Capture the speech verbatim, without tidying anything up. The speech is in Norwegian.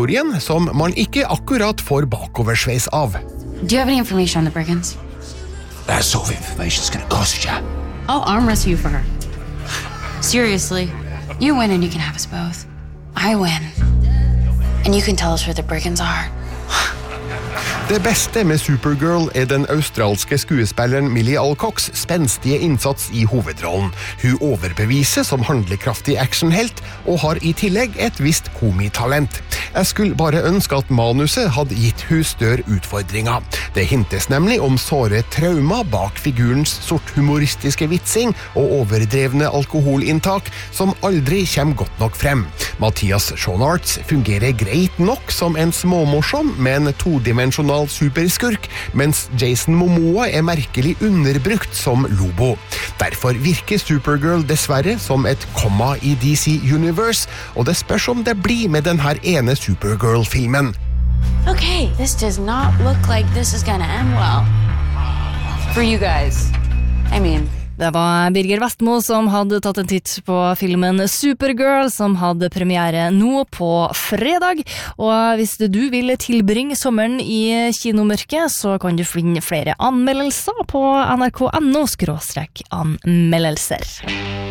historien som man ikke akkurat får bakoversveis av. Do you have any information on the brigands? That sort of information's gonna cost you. I'll arm wrestle you for her. Seriously, you win and you can have us both. I win. And you can tell us where the brigands are. Det beste med Supergirl er den australske skuespilleren Millie Alcox spenstige innsats i hovedrollen. Hun overbeviser som handlekraftig actionhelt, og har i tillegg et visst komitalent. Jeg skulle bare ønske at manuset hadde gitt hun større utfordringer. Det hintes nemlig om såre trauma bak figurens sort humoristiske vitsing og overdrevne alkoholinntak, som aldri kommer godt nok frem. Mathias Schoenaerts fungerer greit nok som en småmorsom, men todimensjonal superskurk, mens Jason Momoa er merkelig underbrukt som Lobo. Derfor virker Supergirl dessverre som et komma i D C Universe, og det spørs om det blir med denne ene Supergirl-filmen. Okay, this does not look like this is gonna end well. For you guys. I mean... Det var Birger Vestmo som hadde tatt en titt på filmen Supergirl, som hadde premiere nå på fredag. Og hvis du vil tilbringe sommeren i kinomørket, så kan du finne flere anmeldelser på nrk.no skråstrek anmeldelser.